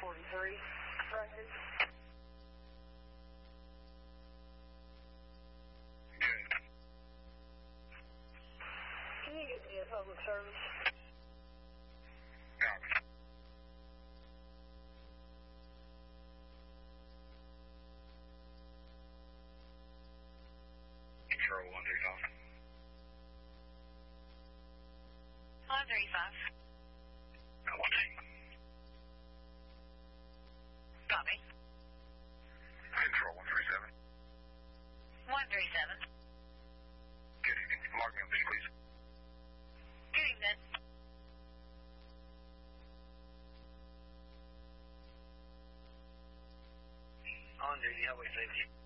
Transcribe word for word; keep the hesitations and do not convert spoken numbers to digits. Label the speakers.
Speaker 1: forty-three. Roger.
Speaker 2: Good.
Speaker 1: Can you get me a public service?
Speaker 2: Copy. Control one three five.
Speaker 3: one three five.
Speaker 2: One eight.
Speaker 3: Copy.
Speaker 2: Control one three seven.
Speaker 3: one three seven.
Speaker 2: Good evening. Log me on this, please.
Speaker 3: Good evening.
Speaker 2: On duty, highway safety.